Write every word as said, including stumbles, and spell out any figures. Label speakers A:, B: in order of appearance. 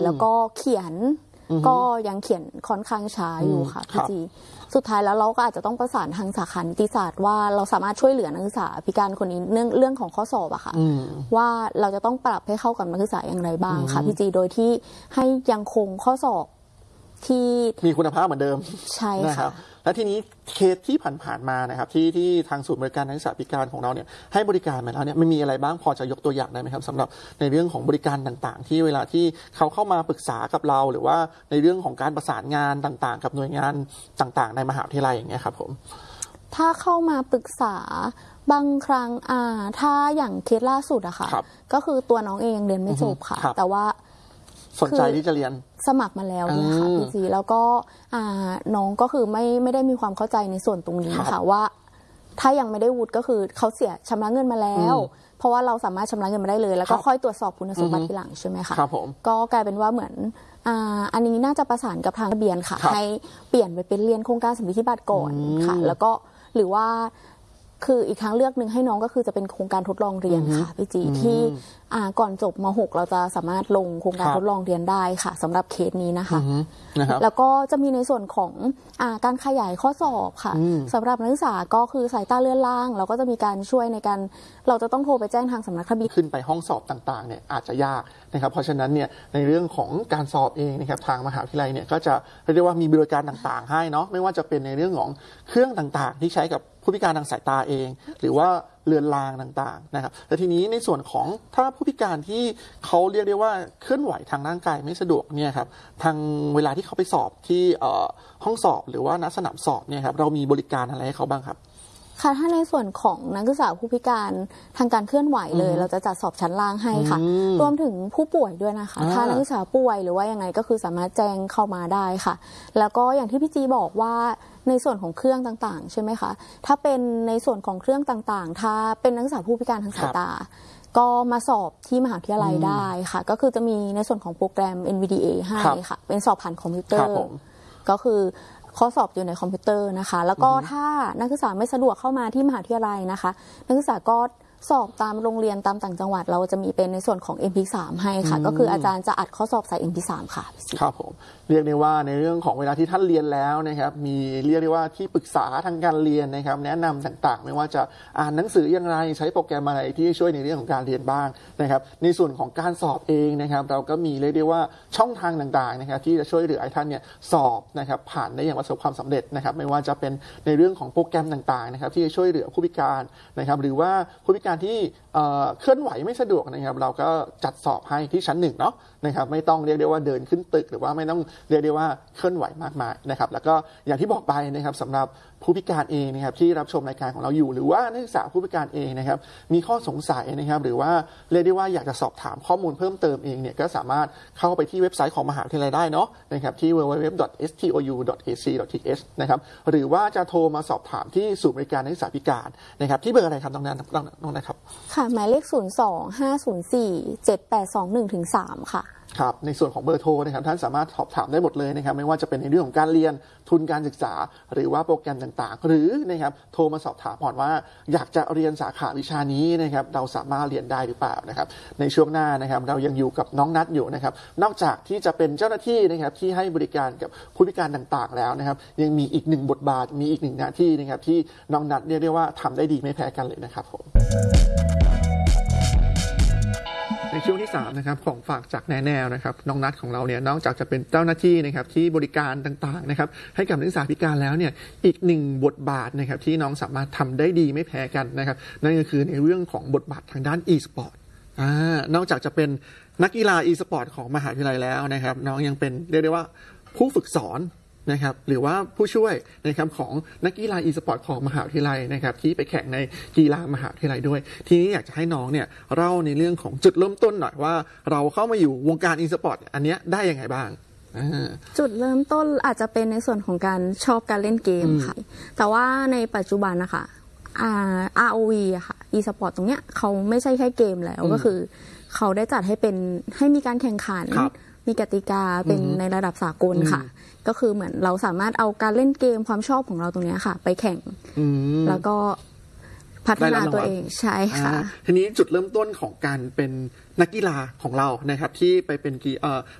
A: แล้วก็เขียนก็ยังเขียนค่อนข้างช้าอยู่ค่ะพี่จีสุดท้ายแล้วเราก็อาจจะต้องประสานทางสาขานิติศาสตร์ว่าเราสามารถช่วยเหลือนักศึกษาพิการคนนี้เรื่องเรื่องของข้อสอบอะค่ะว่าเราจะต้องปรับให้เข้ากับนักศึกษาอย่างไรบ้างค่ะพี่จีโดยที่ให้ยังคงข้อสอบที่
B: มีคุณภาพเหมือนเดิม
A: ใช่ค่ะ
B: และทีนี้เคสที่ผ่านๆมานะครับที่ที่ทางศูนย์บริการนักศึกษาพิการของเราเนี่ยให้บริการมาแล้วเนี่ยมันมีอะไรบ้างพอจะยกตัวอย่างได้ไหมครับสำหรับในเรื่องของบริการต่างๆที่เวลาที่เขาเข้ามาปรึกษากับเราหรือว่าในเรื่องของการประสานงานต่างๆกับหน่วยงานต่างๆในมหาวิทยาลัยอย่างเงี้ยครับผม
A: ถ้าเข้ามาปรึกษาบางครั้งอ่าถ้าอย่างเคสล่าสุดอะค่ะก็คือตัวน้องเองยังเรียนไม่จบค่ะแต่ว่า
B: สนใจที่จะเรียน
A: สมัครมาแล้วเนี่ยค่ะพี่จีแล้วก็น้องก็คือไม่ไม่ได้มีความเข้าใจในส่วนตรงนี้ค่ะว่าถ้ายังไม่ได้วุฒิก็คือเขาเสียชำระเงินมาแล้วเพราะว่าเราสามารถชำระเงินมาได้เลยแล้วก็ค่อยตรวจสอบคุณสมบัติทีหลังใช่ไหมคะก็กลายเป็นว่าเหมือนอันนี้น่าจะประสานกับทางทะเบียนค่ะให้เปลี่ยนไปเป็นเรียนโครงการสมรสบัตรก่อนค่ะแล้วก็หรือว่าคืออีกทางเลือกหนึ่งให้น้องก็คือจะเป็นโครงการทดลองเรียนค่ะพี่จีที่ก่อนจบม หกเราจะสามารถลงโครงการทดลองเรียนได้ค่ะสำหรับเคสนี้นะคะแล้วก็จะมีในส่วนของการขยายข้อสอบค่ะสำหรับนักศึกษาก็คือสายตาเลื่อนล่างเราก็จะมีการช่วยในการเราจะต้องโทรไปแจ้งทางสำนักทะเบียน
B: ขึ้นไปห้องสอบต่างๆเนี่ยอาจจะยากนะครับเพราะฉะนั้นเนี่ยในเรื่องของการสอบเองนะครับทางมหาวิทยาลัยเนี่ยก็จะเรียกว่ามีบริการต่างๆให้เนาะไม่ว่าจะเป็นในเรื่องของเครื่องต่างๆที่ใช้กับผู้พิการทางสายตาเองหรือว่าเรือนรางต่างๆนะครับแต่ทีนี้ในส่วนของถ้าผู้พิการที่เขาเรียกได้ว่าเคลื่อนไหวทางร่างกายไม่สะดวกเนี่ยครับทางเวลาที่เขาไปสอบที่ห้องสอบหรือว่าณสนามสอบเนี่ยครับเรามีบริการอะไรให้เขาบ้างครับ
A: ค่ะถ้าในส่วนของนักศึกษาผู้พิการทางการเคลื่อนไหวเลยเราจะจัดสอบชั้นล่างให้ค่ะรวมถึงผู้ป่วยด้วยนะคะถ้านักศึกษาป่วยหรือว่ายังไงก็คือสามารถแจ้งเข้ามาได้ค่ะแล้วก็อย่างที่พี่จีบอกว่าในส่วนของเครื่องต่างๆใช่ไหมคะถ้าเป็นในส่วนของเครื่องต่างๆถ้าเป็นนักศึกษาผู้พิการทางสายตาก็มาสอบที่มหาวิทยาลัยได้ค่ะก็คือจะมีในส่วนของโปรแกรม เอ็น วี ดี เอ ให้ค่ะเป็นสอบผ่านคอมพิวเตอร์ก็คือข้อสอบอยู่ในคอมพิวเตอร์นะคะแล้วก็ถ้านักศึกษาไม่สะดวกเข้ามาที่มหาวิทยาลัยนะคะนักศึกษาก็สอบตามโรงเรียนตามต่างจังหวัดเราจะมีเป็นในส่วนของ เอ็ม พี สาม ให้ค่ะก็คืออาจารย์จะอัดข้อสอบใส่ เอ็ม พี สาม ค่ะ
B: ครับผมเรียกได้ว่าในเรื่องของเวลาที่ท่านเรียนแล้วนะครับมีเรียกได้ว่าที่ปรึกษาทางการเรียนนะครับแนะนำต่างๆไม่ว่าจะอ่านหนังสืออย่างไรใช้โปรแกรมอะไรที่ช่วยในเรื่องของการเรียนบ้างนะครับในส่วนของการสอบเองนะครับเราก็มีเรียกได้ว่าช่องทางต่างๆนะครับที่จะช่วยเหลือให้ท่านเนี่ยสอบนะครับผ่านได้อย่างประสบความสำเร็จนะครับไม่ว่าจะเป็นในเรื่องของโปรแกรมต่างๆนะครับที่จะช่วยเหลือผู้พิการนะครับหรือว่าผู้พิการที่เคลื่อนไหวไม่สะดวกนะครับเราก็จัดสอบให้ที่ชั้นหนึ่งเนาะนะครับไม่ต้องเรียกได้ว่าเดินขึ้นตึกหรือว่าไม่ต้องเรียกได้ว่าเคลื่อนไหวมากมายนะครับแล้วก็อย่างที่บอกไปนะครับสำหรับผู้พิการเองนะครับที่รับชมรายการของเราอยู่หรือว่านักศึกษาผู้พิการเองนะครับมีข้อสงสัยนะครับหรือว่าเรียกได้ว่าอยากจะสอบถามข้อมูลเพิ่มเติมเองเนี่ยก็สามารถเข้าไปที่เว็บไซต์ของมหาวิทยาลัยได้เนาะนะครับที่ ดับเบิลยู ดับเบิลยู ดับเบิลยู ดอท เอส ที โอ ยู ดอท เอ ซี ดอท ที เอช นะครับหรือว่าจะโทรมาสอบถามที่ศูนย์บริการนักศึกษาพิการนะครับที่เบอร์อะไรครับน้องนันน้องนันครับ
A: ค่ะหมายเลขศูนย์ สอง ห้า ศูนย์ สี่ เจ็ด แปด สอง หนึ่ง ถึง สามค่ะ
B: ครับในส่วนของเบอร์โทรนะครับท่านสามารถสอบถามได้หมดเลยนะครับไม่ว่าจะเป็นในเรื่องของการเรียนทุนการศึกษาหรือว่าโปรแกรมต่างๆหรือนะครับโทรมาสอบถามก่อนว่าอยากจะเรียนสาขาวิชานี้นะครับเราสามารถเรียนได้หรือเปล่านะครับในช่วงหน้านะครับเรายังอยู่กับน้องนัทอยู่นะครับนอกจากที่จะเป็นเจ้าหน้าที่นะครับที่ให้บริการกับผู้พิการต่างๆแล้วนะครับยังมีอีกหนึ่งบทบาทมีอีกหนึ่งหน้าที่นะครับที่น้องนัทเรียกได้ว่าทำได้ดีไม่แพ้กันเลยนะครับผมในช่วงที่สามนะครับของฝากจากแนแนวนะครับน้องนัทของเราเนี่ยนอกจากจะเป็นเจ้าหน้าที่นะครับที่บริการต่างๆนะครับให้กับนักศึกษาพิการแล้วเนี่ยอีกหนึ่งบทบาทนะครับที่น้องสามารถทำได้ดีไม่แพ้กันนะครับนั่นก็คือในเรื่องของบทบาททางด้าน e-sport อ่านอกจากจะเป็นนักกีฬา e-sport ของมหาวิทยาลัยแล้วนะครับน้องยังเป็นเรียกได้ว่าผู้ฝึกสอนนะครับหรือว่าผู้ช่วยนะครับของนักกีฬา e-sport ของมหาวิทยาลัยนะครับที่ไปแข่งในกีฬามหาวิทยาลัยด้วยทีนี้อยากจะให้น้องเนี่ยเล่าในเรื่องของจุดเริ่มต้นหน่อยว่าเราเข้ามาอยู่วงการ e-sport อันนี้ได้ยังไงบ้าง
A: จุดเริ่มต้นอาจจะเป็นในส่วนของการชอบการเล่นเกมค่ะแต่ว่าในปัจจุบันนะคะ อาร์ โอ วี อะค่ะ e-sport ตรงเนี้ยเขาไม่ใช่แค่เกมแล้วก็คือเขาได้จัดให้เป็นให้มีการแข่งขันมีกติกาเป็นในระดับสากลค่ะก็คือเหมือนเราสามารถเอาการเล่นเกมความชอบของเราตรงนี้ค่ะไปแข่งแล้วก็พัฒนาตัวเองใช่ค่ะ
B: ทีนี้จุดเริ่มต้นของการเป็นนักกีฬาของเรานะครับที่ไปเป็นกี